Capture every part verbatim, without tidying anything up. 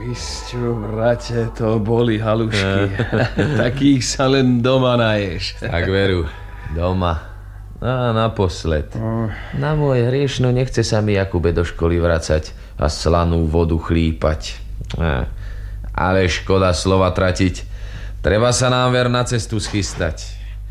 Krisťu, brate, to boli halušky. Takých sa len doma naješ. Tak veru, doma. A naposled. Na môj hriešno nechce sa mi, Jakube, do školy vracať a slanú vodu chlípať. Ale škoda slova tratiť. Treba sa nám ver na cestu schystať.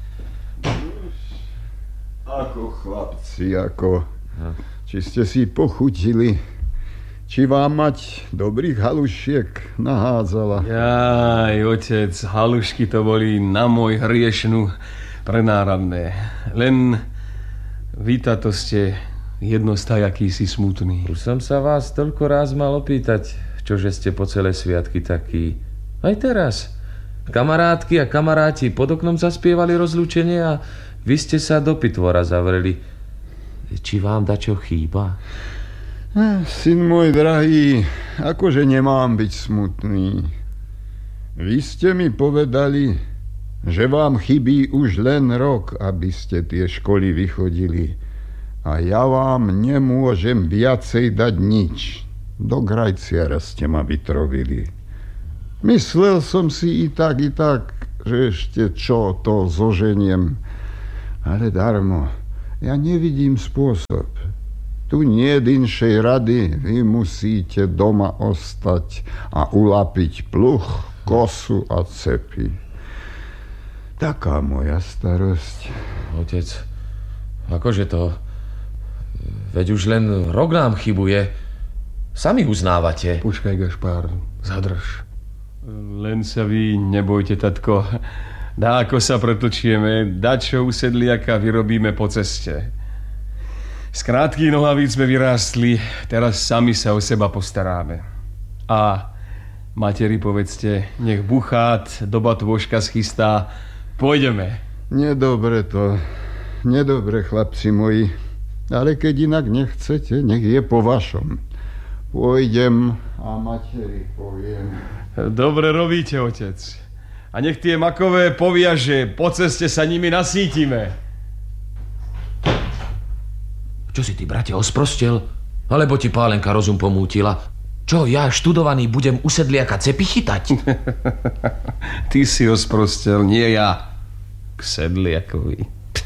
Ako chlapci, ako... Či ste si pochutili... Či vám mať dobrých halušiek nahádzala? Jaj, otec, halušky to boli na môj hriešnu prenáradné. Len vy táto ste jednostaj, aký si smutný. Už som sa vás toľko raz mal opýtať, čože ste po celé sviatky taký. Aj teraz. Kamarátky a kamaráti pod oknom zaspievali rozlúčenie a vy ste sa do pitvora zavreli. Či vám dačo chýba? Syn môj drahý, akože nemám byť smutný. Vy ste mi povedali, že vám chybí už len rok, aby ste tie školy vychodili. A ja vám nemôžem viacej dať nič. Do grajciara ste ma vytrovili. Myslel som si i tak, i tak, že ešte čo to zoženiem. Ale darmo, ja nevidím spôsob. Tu nie inšej rady, vy musíte doma ostať a ulapiť pluh, kosu a cepy. Taká moja starosť. Otec, akože to? Veď už len rok nám chybuje. Sami uznávate. Počkaj, Gašpár, zadrž. Len sa vy nebojte, tatko. Dáko sa pretlčieme, dačo usedliaka vyrobíme po ceste. Z krátkých nohavíc sme vyrástli, teraz sami sa o seba postaráme. A materi povedzte, nech buchát, doba tvožka schystá, pôjdeme. Nedobre to, nedobre, chlapci moji, ale keď inak nechcete, nech je po vašom. Pôjdem a materi poviem. Dobre robíte, otec. A nech tie makové poviaže, po ceste sa nimi nasítime. Čo si ty, brate, osprostel? Alebo ti pálenka rozum pomútila? Čo, ja študovaný budem u sedliaka cepy chytať? Ty si osprostel, nie ja. K sedliakovi.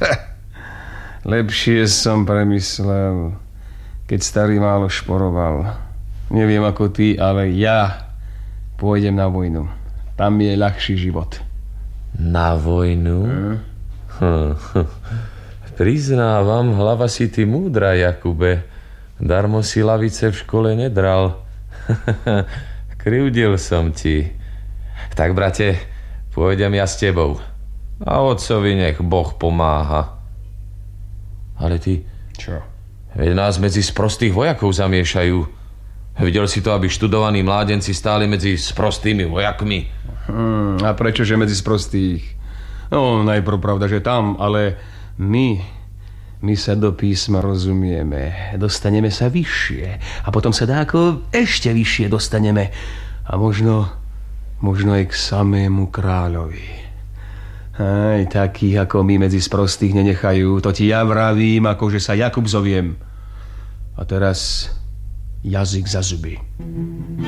Lepšie som premyslel, keď starý málo šporoval. Neviem ako ty, ale ja pôjdem na vojnu. Tam je ľahší život. Na vojnu? Hm? Hm, hm. Priznávam, hlava si ty múdra, Jakube. Darmo si lavice v škole nedral. Krivdil som ti. Tak, brate, pôjdem ja s tebou. A otcovi nech Boh pomáha. Ale ty... Čo? Veď nás medzi sprostých vojakov zamiešajú. Videl si to, aby študovaní mládenci stáli medzi sprostými vojakmi? Hmm, a prečože medzi sprostých? No, najprv pravda, že tam, ale... My, my sa do písma rozumieme, dostaneme sa vyššie a potom sa dáko ešte vyššie dostaneme a možno, možno aj k samému kráľovi. Aj takých ako my medzi sprostých nenechajú, to ti ja vravím, akože sa Jakub zoviem. A teraz jazyk za zuby.